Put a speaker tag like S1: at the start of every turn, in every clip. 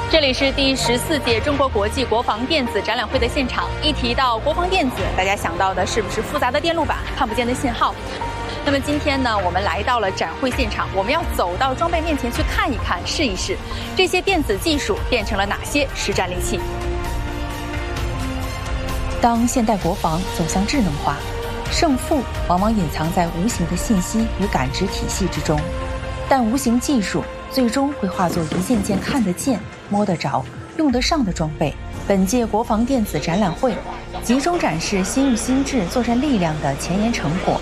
S1: 这里是第14届中国国际国防电子展览会的现场。一提到国防电子，大家想到的是不是复杂的电路板、看不见的信号？那么今天呢，我们来到了展会现场，我们要走到装备面前去看一看、试一试，这些电子技术变成了哪些实战利器。当现代国防走向智能化，胜负往往隐藏在无形的信息与感知体系之中，但无形技术最终会化作一件件看得见、摸得着、用得上的装备。本届国防电子展览会集中展示新域新制作战力量的前沿成果。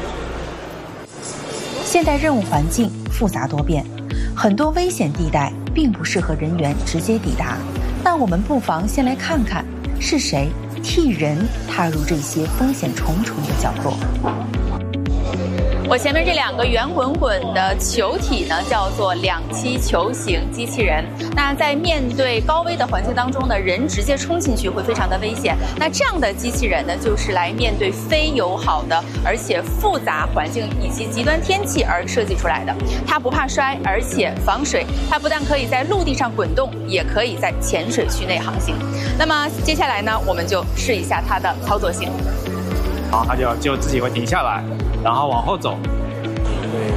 S1: 现代任务环境复杂多变，很多危险地带并不适合人员直接抵达，但我们不妨先来看看是谁替人踏入这些风险重重的角落。我前面这2个圆滚滚的球体呢，叫做2栖球形机器人。那在面对高危的环境当中呢，人直接冲进去会非常的危险。那这样的机器人呢，就是来面对非友好的而且复杂环境以及极端天气而设计出来的。它不怕摔，而且防水。它不但可以在陆地上滚动，也可以在浅水区内航行。那么接下来呢，我们就试一下它的操作性。
S2: 好，它就自己会停下来，然后往后走。对，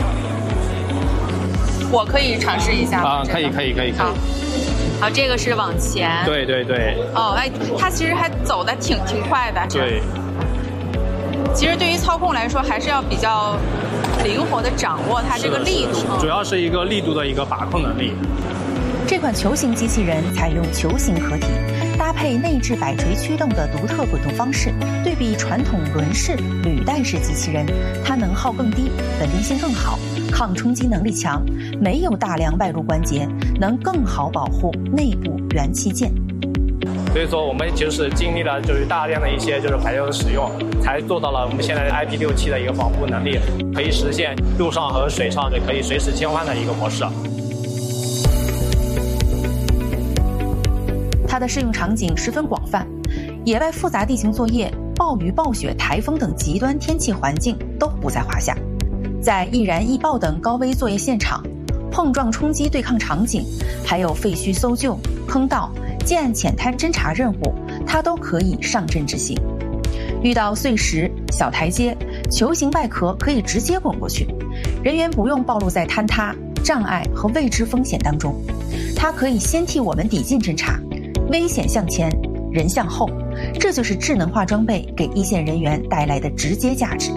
S1: 我可以尝试一下吗？
S2: 可以。
S1: 好，这个是往前。
S2: 对。
S1: 哦，哎，它其实还走得挺快的。
S2: 对。
S1: 其实对于操控来说，还是要比较灵活地掌握它这个力度。
S2: 主要是一个力度的一个把控能力。
S1: 这款球形机器人采用球形壳体，搭配内置摆锤驱动的独特滚动方式，对比传统轮式、履带式机器人，它能耗更低，稳定性更好，抗冲击能力强，没有大量外露关节，能更好保护内部元器件。
S2: 所以说我们就是经历了大量的一些排料的使用，才做到了我们现在的 IP67的一个防护能力，可以实现陆上和水上可以随时切换的一个模式。
S1: 它的适用场景十分广泛，野外复杂地形作业、暴雨、暴雪、台风等极端天气环境都不在话下。在易燃易爆等高危作业现场、碰撞冲击对抗场景，还有废墟搜救、坑道、建案浅滩侦察任务，它都可以上阵执行。遇到碎石、小台阶、球形外壳可以直接滚过去，人员不用暴露在坍塌、障碍和未知风险当中。它可以先替我们抵近侦察，危险向前，人向后，这就是智能化装备给一线人员带来的直接价值。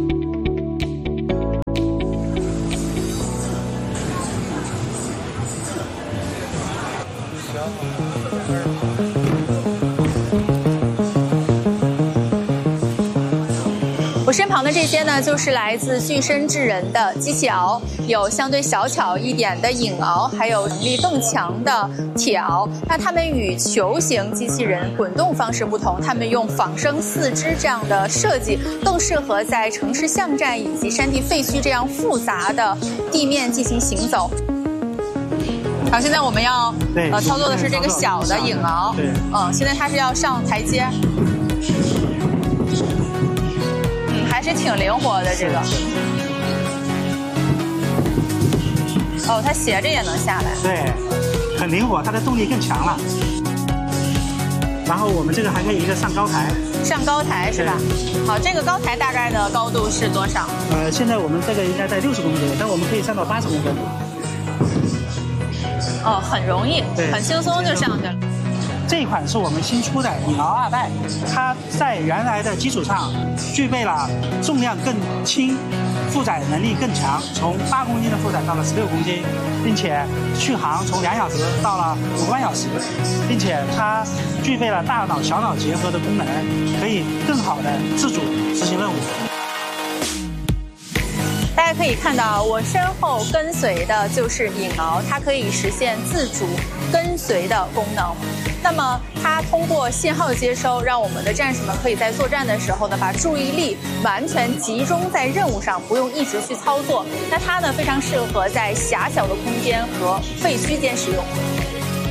S1: 我身旁的这些呢，就是来自具身智人的机器鳌，有相对小巧一点的影鳌，还有能力更强的铁鳌。那它们与球形机器人滚动方式不同，它们用仿生4肢这样的设计，更适合在城市巷战以及山地废墟这样复杂的地面进行行走。好，现在我们要操作的是这个小的影鳌。
S2: 对。
S1: 现在它是要上台阶。还是挺灵活的这个。哦，它斜着也能下来。
S3: 对，很灵活，它的动力更强了。然后我们这个还可以一个上高台。
S1: 上高台是吧？好，这个高台大概的高度是多少？
S3: 现在我们这个应该在60公分，但我们可以上到80公分。
S1: 哦，很容易，很轻松就上去了。
S3: 这一款是我们新出的影鳌2代，它在原来的基础上具备了重量更轻、负载能力更强，从8公斤的负载到了16公斤，并且续航从2小时到了5个半小时，并且它具备了大脑小脑结合的功能，可以更好的自主执行任务。
S1: 大家可以看到，我身后跟随的就是影鳌，它可以实现自主跟随的功能。那么它通过信号接收，让我们的战士们可以在作战的时候呢，把注意力完全集中在任务上，不用一直去操作。那它呢，非常适合在狭小的空间和废墟间使用。